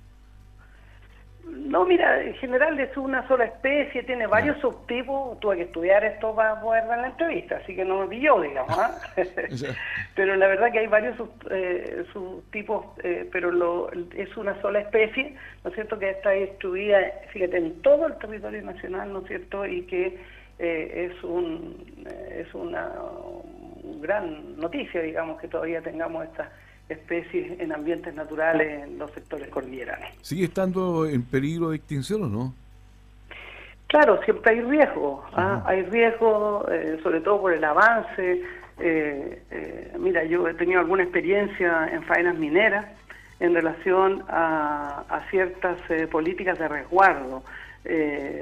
[SPEAKER 24] No, mira, en general es una sola especie, tiene varios ah. subtipos, tuve que estudiar esto para poder dar la entrevista, así que no me pilló, digamos, ¿ah? Pero la verdad que hay varios sub, eh, subtipos, eh, pero lo, es una sola especie, ¿no es cierto?, que está distribuida, fíjate, en todo el territorio nacional, ¿no es cierto?, y que Eh, es un es una un gran noticia, digamos, que todavía tengamos estas especies en ambientes naturales en los sectores cordilleranos.
[SPEAKER 23] ¿Sigue estando en peligro de extinción o no?
[SPEAKER 24] Claro, siempre hay riesgo, ¿ah? hay riesgo, eh, sobre todo por el avance. Eh, eh, mira, yo he tenido alguna experiencia en faenas mineras en relación a, a ciertas eh, políticas de resguardo. Eh,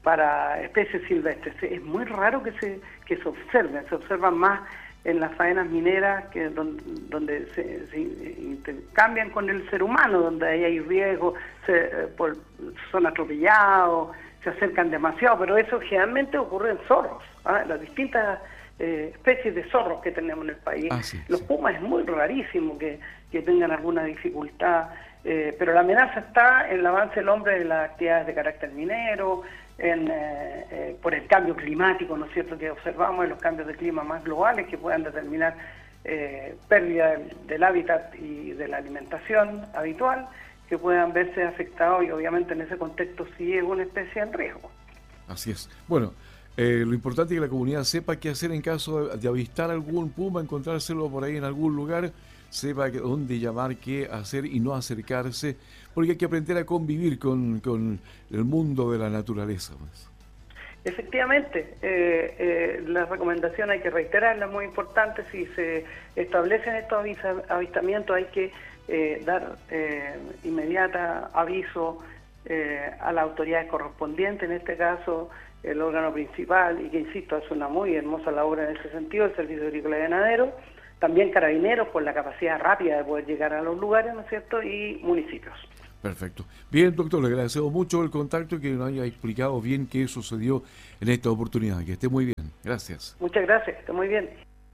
[SPEAKER 24] para especies silvestres. Es muy raro que se, que se observen, se observan más en las faenas mineras, que donde, donde se, se intercambian con el ser humano, donde ahí hay riesgo, se, por, son atropellados, se acercan demasiado, pero eso generalmente ocurre en zorros, ¿ah? Las distintas eh, especies de zorros que tenemos en el país. Ah, sí, Los sí. pumas es muy rarísimo que, que tengan alguna dificultad, eh, pero la amenaza está en el avance del hombre de las actividades de carácter minero, en, eh, eh, por el cambio climático, ¿no es cierto?, que observamos, en los cambios de clima más globales que puedan determinar eh, pérdida del, del hábitat y de la alimentación habitual, que puedan verse afectados, y obviamente en ese contexto sí es una especie en riesgo.
[SPEAKER 23] Así es. Bueno, eh, lo importante es que la comunidad sepa qué hacer en caso de, de avistar algún puma, encontrárselo por ahí en algún lugar, sepa que, dónde llamar, qué hacer y no acercarse, porque hay que aprender a convivir con, con el mundo de la naturaleza. Pues.
[SPEAKER 24] Efectivamente, eh, eh, la recomendación hay que reiterarla, muy importante. Si se establecen estos avistamientos hay que eh, dar eh, inmediata aviso eh, a las autoridades correspondientes, en este caso el órgano principal, y que, insisto, hace una muy hermosa labor en ese sentido, el Servicio Agrícola y Ganadero, también Carabineros por la capacidad rápida de poder llegar a los lugares, ¿no es cierto?, y municipios.
[SPEAKER 23] Perfecto. Bien, doctor, le agradecemos mucho el contacto y que nos haya explicado bien qué sucedió en esta oportunidad. Que esté muy bien. Gracias.
[SPEAKER 24] Muchas gracias, que esté muy bien.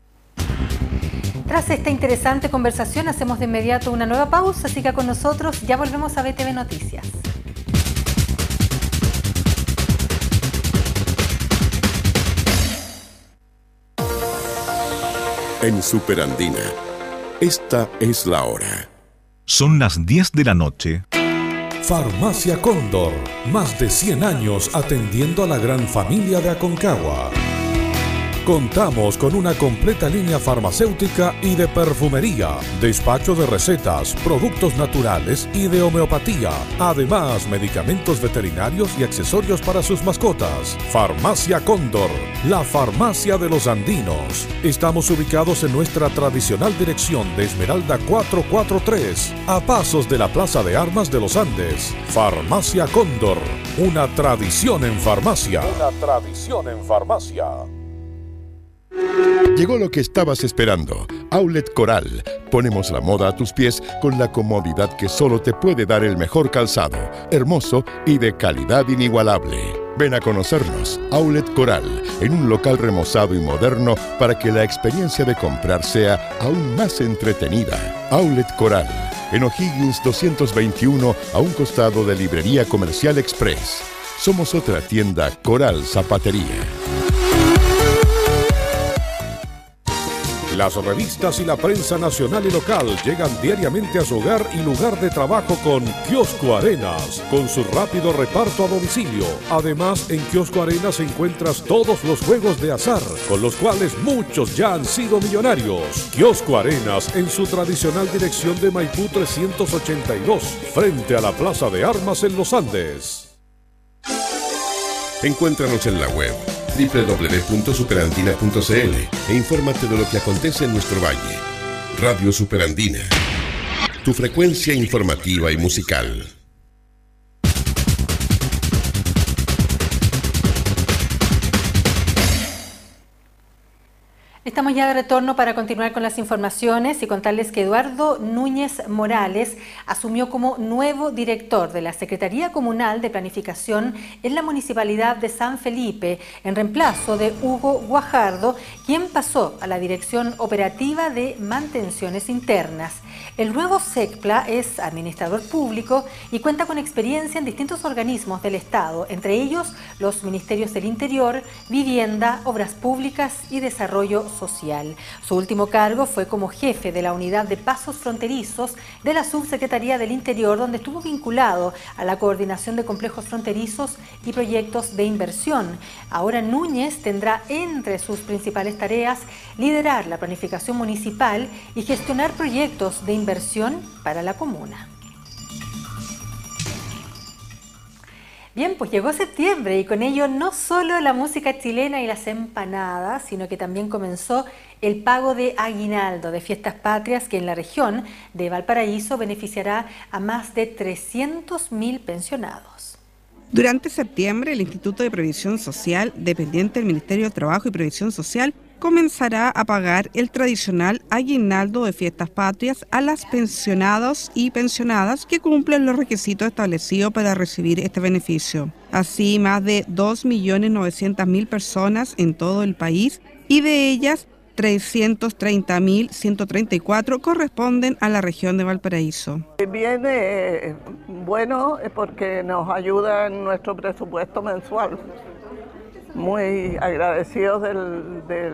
[SPEAKER 6] Tras esta interesante conversación hacemos de inmediato una nueva pausa, siga con nosotros, ya volvemos a B T V Noticias.
[SPEAKER 1] En Superandina, esta es la hora.
[SPEAKER 4] Son las diez de la noche.
[SPEAKER 5] Farmacia Cóndor, más de cien años atendiendo a la gran familia de Aconcagua. Contamos con una completa línea farmacéutica y de perfumería, despacho de recetas, productos naturales y de homeopatía. Además, medicamentos veterinarios y accesorios para sus mascotas. Farmacia Cóndor, la farmacia de los andinos. Estamos ubicados en nuestra tradicional dirección de Esmeralda cuatrocientos cuarenta y tres, a pasos de la Plaza de Armas de los Andes. Farmacia Cóndor, una tradición en farmacia.
[SPEAKER 4] Una tradición en farmacia.
[SPEAKER 1] Llegó lo que estabas esperando. Outlet Coral. Ponemos la moda a tus pies con la comodidad que solo te puede dar el mejor calzado, hermoso y de calidad inigualable. Ven a conocernos. Outlet Coral, en un local remozado y moderno para que la experiencia de comprar sea aún más entretenida. Outlet Coral, en O'Higgins doscientos veintiuno, a un costado de Librería Comercial Express. Somos otra tienda Coral Zapatería.
[SPEAKER 5] Las revistas y la prensa nacional y local llegan diariamente a su hogar y lugar de trabajo con Kiosco Arenas, con su rápido reparto a domicilio. Además, en Kiosco Arenas encuentras todos los juegos de azar, con los cuales muchos ya han sido millonarios. Kiosco Arenas, en su tradicional dirección de Maipú trescientos ochenta y dos, frente a la Plaza de Armas en Los Andes.
[SPEAKER 1] Encuéntranos en la web doble u doble u doble u punto superandina punto c l e infórmate de lo que acontece en nuestro valle. Radio Superandina, tu frecuencia informativa y musical.
[SPEAKER 6] Estamos ya de retorno para continuar con las informaciones y contarles que Eduardo Núñez Morales asumió como nuevo director de la Secretaría Comunal de Planificación en la Municipalidad de San Felipe, en reemplazo de Hugo Guajardo, quien pasó a la Dirección Operativa de Mantenciones Internas. El nuevo SECPLA es administrador público y cuenta con experiencia en distintos organismos del Estado, entre ellos los Ministerios del Interior, Vivienda, Obras Públicas y Desarrollo Social. Su último cargo fue como jefe de la Unidad de Pasos Fronterizos de la Subsecretaría del Interior, donde estuvo vinculado a la coordinación de complejos fronterizos y proyectos de inversión. Ahora Núñez tendrá entre sus principales tareas liderar la planificación municipal y gestionar proyectos de inversión para la comuna. Bien, pues llegó septiembre y con ello no solo la música chilena y las empanadas, sino que también comenzó el pago de aguinaldo de Fiestas Patrias, que en la región de Valparaíso beneficiará a más de trescientos mil pensionados.
[SPEAKER 10] Durante septiembre, el Instituto de Previsión Social, dependiente del Ministerio de Trabajo y Previsión Social, comenzará a pagar el tradicional aguinaldo de fiestas patrias a las pensionados y pensionadas que cumplen los requisitos establecidos para recibir este beneficio. Así, más de dos millones novecientas mil personas en todo el país, y de ellas trescientos treinta mil ciento treinta y cuatro corresponden a la región de Valparaíso.
[SPEAKER 8] Viene eh, bueno porque nos ayuda en nuestro presupuesto mensual. Muy agradecidos del, del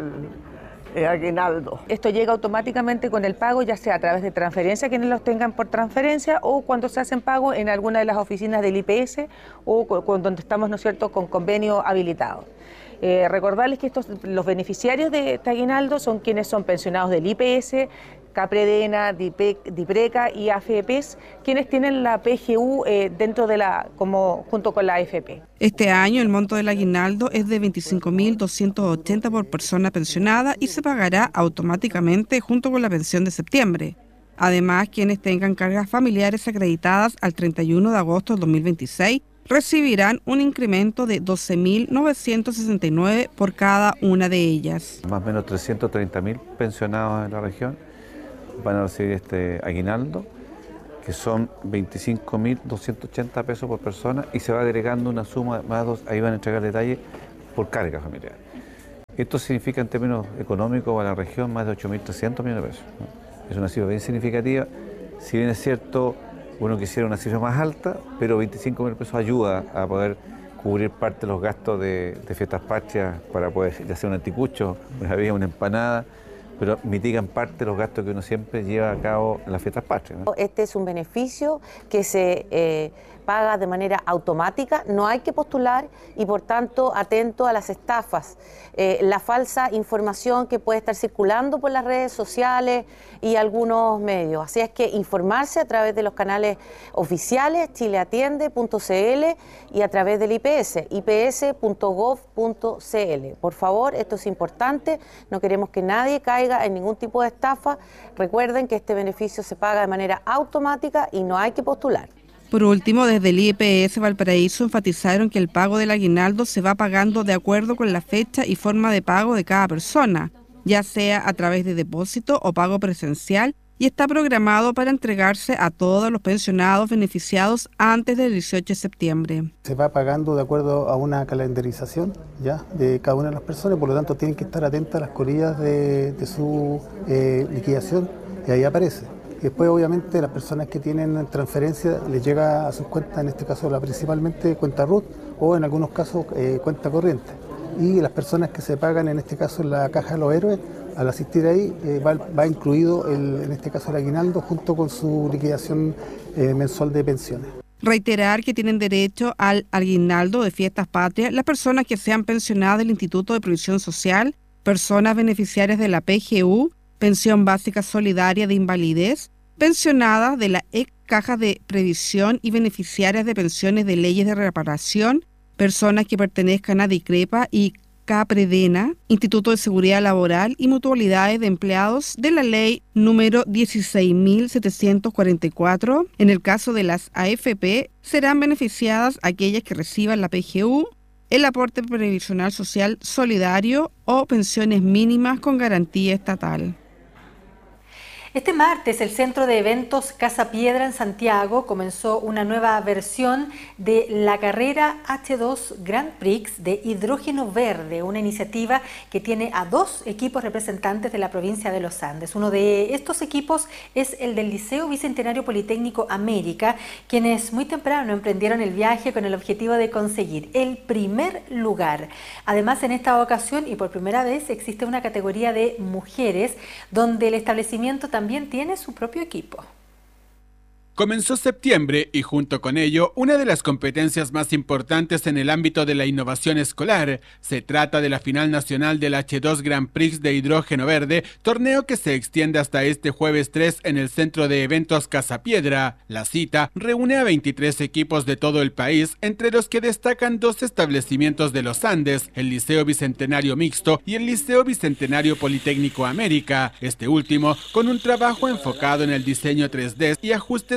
[SPEAKER 8] eh, aguinaldo.
[SPEAKER 9] Esto llega automáticamente con el pago, ya sea a través de transferencia, quienes los tengan por transferencia, o cuando se hacen pago en alguna de las oficinas del I P S o con, con, donde estamos, ¿no es cierto?, con convenio habilitado. Eh, recordarles que estos, los beneficiarios de este aguinaldo son quienes son pensionados del I P S, Capredena, Dipreca y A F P s, quienes tienen la P G U eh, dentro de la, como junto con la A F P.
[SPEAKER 10] Este año el monto del aguinaldo es de veinticinco mil doscientos ochenta por persona pensionada y se pagará automáticamente junto con la pensión de septiembre. Además, quienes tengan cargas familiares acreditadas al treinta y uno de agosto del dos mil veintiséis recibirán un incremento de doce mil novecientos sesenta y nueve por cada una de ellas.
[SPEAKER 11] Más o menos trescientos treinta mil pensionados en la región van a recibir este aguinaldo, que son veinticinco mil doscientos ochenta pesos por persona, y se va agregando una suma más dos, ahí van a entregar detalles por carga familiar. Esto significa en términos económicos para la región más de ocho mil trescientos millones de pesos, ¿no? Es una cifra bien significativa. Si bien es cierto, uno quisiera una cifra más alta, pero veinticinco mil pesos ayuda a poder cubrir parte de los gastos de, de fiestas patrias, para poder ya sea un anticucho, una bebida, una empanada, pero mitigan parte de los gastos que uno siempre lleva a cabo en las fiestas patrias, ¿no?
[SPEAKER 9] Este es un beneficio que se eh, paga de manera automática, no hay que postular y por tanto atento a las estafas, eh, la falsa información que puede estar circulando por las redes sociales y algunos medios. Así es que informarse a través de los canales oficiales, chileatiende punto c l, y a través del I P S, i p s punto gov punto c l. Por favor, esto es importante, no queremos que nadie caiga en ningún tipo de estafa. Recuerden que este beneficio se paga de manera automática y no hay que postular.
[SPEAKER 10] Por último, desde el I P S Valparaíso enfatizaron que el pago del aguinaldo se va pagando de acuerdo con la fecha y forma de pago de cada persona, ya sea a través de depósito o pago presencial, y está programado para entregarse a todos los pensionados beneficiados antes del dieciocho de septiembre.
[SPEAKER 13] Se va pagando de acuerdo a una calendarización ya de cada una de las personas, por lo tanto tienen que estar atentas a las colillas de, de su eh, liquidación, y ahí aparece. Después, obviamente, las personas que tienen transferencia les llega a sus cuentas, en este caso la principalmente cuenta R U T o en algunos casos eh, cuenta corriente. Y las personas que se pagan, en este caso en la Caja de los Héroes, al asistir ahí eh, va, va incluido el, en este caso el aguinaldo junto con su liquidación eh, mensual de pensiones.
[SPEAKER 10] Reiterar que tienen derecho al aguinaldo de fiestas patrias las personas que sean pensionadas del Instituto de Previsión Social, personas beneficiarias de la P G U, Pensión Básica Solidaria de Invalidez, pensionadas de la ex Caja de Previsión y beneficiarias de pensiones de leyes de reparación, personas que pertenezcan a DICREPA y Capredena, Instituto de Seguridad Laboral y mutualidades de empleados de la ley número dieciséis mil setecientos cuarenta y cuatro. En el caso de las A F P, serán beneficiadas aquellas que reciban la P G U, el aporte previsional social solidario o pensiones mínimas con garantía estatal.
[SPEAKER 6] Este martes, el Centro de Eventos Casa Piedra en Santiago comenzó una nueva versión de la carrera H dos Grand Prix de hidrógeno verde, una iniciativa que tiene a dos equipos representantes de la provincia de los Andes. Uno de estos equipos es el del Liceo Bicentenario Politécnico América, quienes muy temprano emprendieron el viaje con el objetivo de conseguir el primer lugar. Además, en esta ocasión y por primera vez existe una categoría de mujeres, donde el establecimiento también también tiene su propio equipo.
[SPEAKER 7] Comenzó septiembre y junto con ello una de las competencias más importantes en el ámbito de la innovación escolar. Se trata de la final nacional del H dos Grand Prix de hidrógeno verde, torneo que se extiende hasta este jueves tres en el Centro de Eventos Casa Piedra. La cita reúne a veintitrés equipos de todo el país, entre los que destacan dos establecimientos de los Andes, el Liceo Bicentenario Mixto y el Liceo Bicentenario Politécnico América, este último con un trabajo enfocado en el diseño tres D y ajustes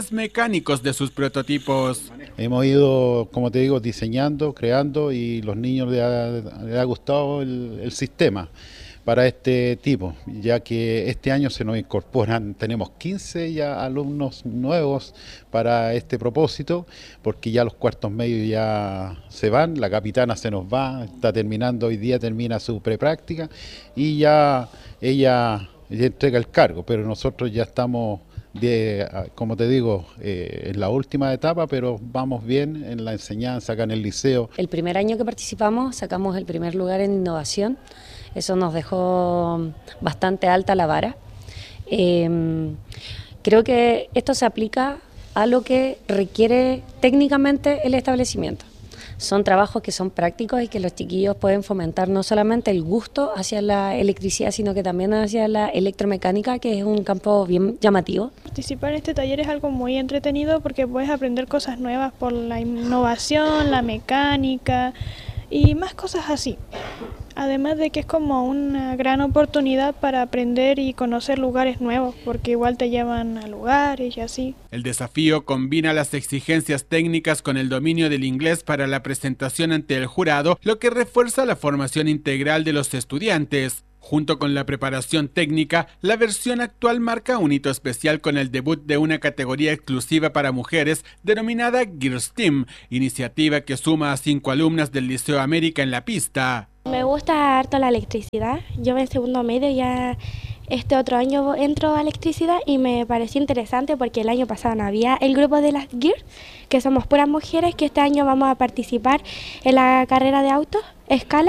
[SPEAKER 7] detalles mecánicos de sus prototipos.
[SPEAKER 12] Hemos ido, como te digo, diseñando, creando y los niños les ha, les ha gustado el, el sistema para este tipo, ya que este año se nos incorporan, tenemos quince ya alumnos nuevos para este propósito, porque ya los cuartos medios ya se van, la capitana se nos va, está terminando hoy día, termina su prepráctica y ya ella, ella entrega el cargo, pero nosotros ya estamos, de, como te digo, eh, en la última etapa, pero vamos bien en la enseñanza acá en el liceo.
[SPEAKER 14] El primer año que participamos sacamos el primer lugar en innovación. Eso nos dejó bastante alta la vara. Eh, creo que esto se aplica a lo que requiere técnicamente el establecimiento. Son trabajos que son prácticos y que los chiquillos pueden fomentar no solamente el gusto hacia la electricidad, sino que también hacia la electromecánica, que es un campo bien llamativo.
[SPEAKER 15] Participar en este taller es algo muy entretenido porque puedes aprender cosas nuevas por la innovación, la mecánica y más cosas así. Además de que es como una gran oportunidad para aprender y conocer lugares nuevos, porque igual te llevan a lugares y así.
[SPEAKER 7] El desafío combina las exigencias técnicas con el dominio del inglés para la presentación ante el jurado, lo que refuerza la formación integral de los estudiantes. Junto con la preparación técnica, la versión actual marca un hito especial con el debut de una categoría exclusiva para mujeres denominada Girls Team, iniciativa que suma a cinco alumnas del Liceo América en la pista.
[SPEAKER 16] Me gusta harto la electricidad. Yo en segundo medio ya este otro año entro a electricidad y me pareció interesante porque el año pasado no había el grupo de las Girls, que somos puras mujeres, que este año vamos a participar en la carrera de autos, escala,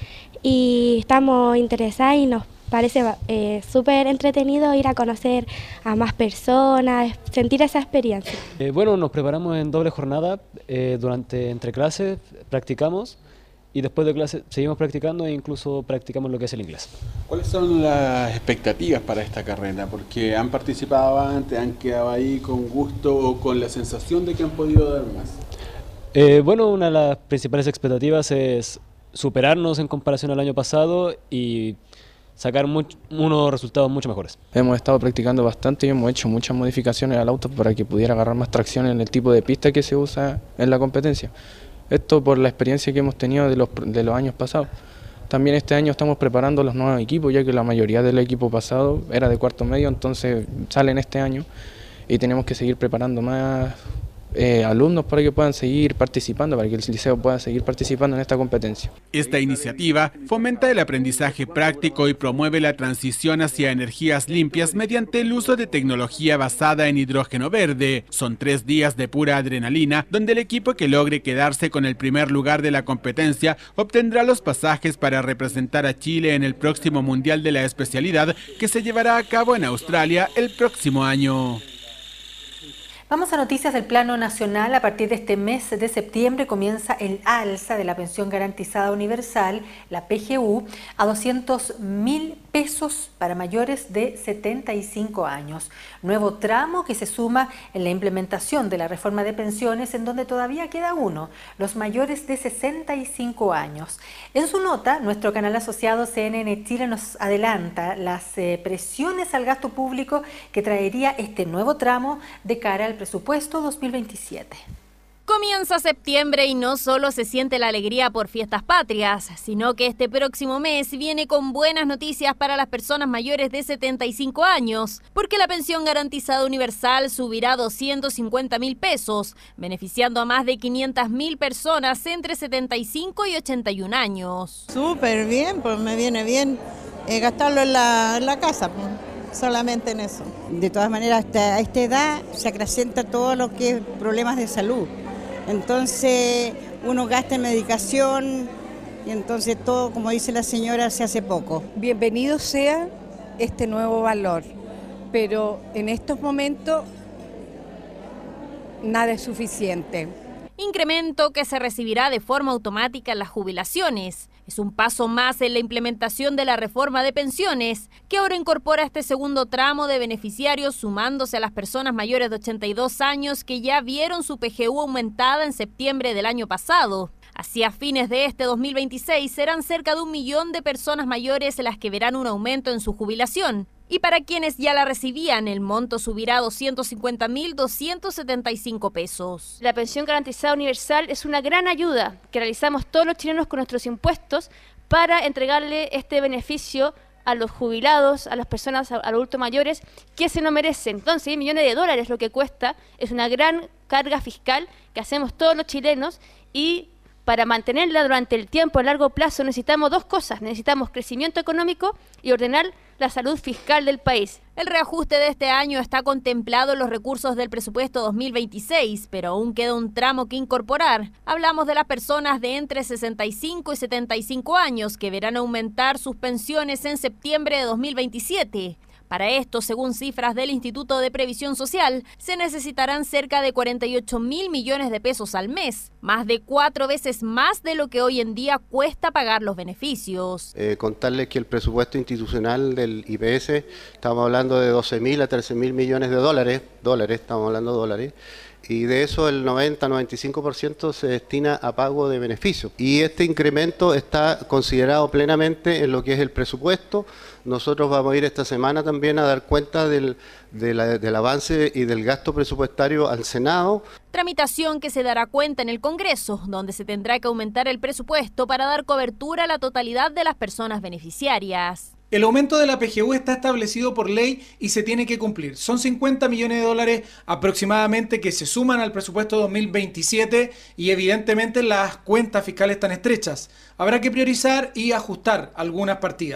[SPEAKER 16] y estamos interesadas y nos parece eh, súper entretenido ir a conocer a más personas, sentir esa experiencia.
[SPEAKER 17] Eh, bueno, nos preparamos en doble jornada, eh, durante entre clases practicamos y después de clase seguimos practicando e incluso practicamos lo que es el inglés.
[SPEAKER 25] ¿Cuáles son las expectativas para esta carrera? Porque han participado antes, han quedado ahí con gusto o con la sensación de que han podido dar más.
[SPEAKER 17] Eh, bueno, una de las principales expectativas es superarnos en comparación al año pasado y sacar much, unos resultados mucho mejores.
[SPEAKER 26] Hemos estado practicando bastante y hemos hecho muchas modificaciones al auto para que pudiera agarrar más tracción en el tipo de pista que se usa en la competencia. Esto por la experiencia que hemos tenido de los, de los años pasados. También este año estamos preparando los nuevos equipos, ya que la mayoría del equipo pasado era de cuarto medio, entonces salen este año y tenemos que seguir preparando más Eh, alumnos para que puedan seguir participando, para que el liceo pueda seguir participando en esta competencia.
[SPEAKER 7] Esta iniciativa fomenta el aprendizaje práctico y promueve la transición hacia energías limpias mediante el uso de tecnología basada en hidrógeno verde. Son tres días de pura adrenalina, donde el equipo que logre quedarse con el primer lugar de la competencia obtendrá los pasajes para representar a Chile en el próximo Mundial de la especialidad que se llevará a cabo en Australia el próximo año.
[SPEAKER 6] Vamos a noticias del plano nacional. A partir de este mes de septiembre comienza el alza de la pensión garantizada universal, la P G U, a doscientos mil pesos para mayores de setenta y cinco años. Nuevo tramo que se suma en la implementación de la reforma de pensiones, en donde todavía queda uno, los mayores de sesenta y cinco años. En su nota, nuestro canal asociado C N N Chile nos adelanta las eh, presiones al gasto público que traería este nuevo tramo de cara al presupuesto dos mil veintisiete.
[SPEAKER 27] Comienza septiembre y no solo se siente la alegría por fiestas patrias, sino que este próximo mes viene con buenas noticias para las personas mayores de setenta y cinco años, porque la pensión garantizada universal subirá a doscientos cincuenta mil pesos, beneficiando a más de quinientas mil personas entre setenta y cinco y ochenta y un años.
[SPEAKER 28] Súper bien, pues me viene bien eh, gastarlo en la, en la casa, pues. Solamente en eso. De todas maneras, hasta a esta edad se acrecenta todo lo que es problemas de salud. Entonces uno gasta en medicación y entonces todo, como dice la señora, se hace poco.
[SPEAKER 29] Bienvenido sea este nuevo valor, pero en estos momentos nada es suficiente.
[SPEAKER 27] Incremento que se recibirá de forma automática en las jubilaciones. Es un paso más en la implementación de la reforma de pensiones, que ahora incorpora este segundo tramo de beneficiarios, sumándose a las personas mayores de ochenta y dos años que ya vieron su P G U aumentada en septiembre del año pasado. Así, a fines de este dos mil veintiséis serán cerca de un millón de personas mayores las que verán un aumento en su jubilación. Y para quienes ya la recibían, el monto subirá a doscientos cincuenta mil doscientos setenta y cinco pesos.
[SPEAKER 2] La pensión garantizada universal es una gran ayuda que realizamos todos los chilenos con nuestros impuestos para entregarle este beneficio a los jubilados, a las personas, a los adultos mayores que se lo merecen. Entonces, diez millones de dólares lo que cuesta, es una gran carga fiscal que hacemos todos los chilenos, y para mantenerla durante el tiempo a largo plazo necesitamos dos cosas: necesitamos crecimiento económico y ordenar la salud fiscal del país.
[SPEAKER 27] El reajuste de este año está contemplado en los recursos del presupuesto dos mil veintiséis, pero aún queda un tramo que incorporar. Hablamos de las personas de entre sesenta y cinco y setenta y cinco años que verán aumentar sus pensiones en septiembre de dos mil veintisiete. Para esto, según cifras del Instituto de Previsión Social, se necesitarán cerca de cuarenta y ocho mil millones de pesos al mes, más de cuatro veces más de lo que hoy en día cuesta pagar los beneficios.
[SPEAKER 3] Eh, contarles que el presupuesto institucional del I P S, estamos hablando de doce mil a trece mil millones de dólares, dólares, estamos hablando de dólares, y de eso el noventa a noventa y cinco por ciento se destina a pago de beneficios. Y este incremento está considerado plenamente en lo que es el presupuesto. Nosotros vamos a ir esta semana también a dar cuenta del, de la, del avance y del gasto presupuestario al Senado.
[SPEAKER 27] Tramitación que se dará cuenta en el Congreso, donde se tendrá que aumentar el presupuesto para dar cobertura a la totalidad de las personas beneficiarias.
[SPEAKER 18] El aumento de la P G U está establecido por ley y se tiene que cumplir. Son cincuenta millones de dólares aproximadamente que se suman al presupuesto dos mil veintisiete, y evidentemente las cuentas fiscales están estrechas. Habrá que priorizar y ajustar algunas partidas.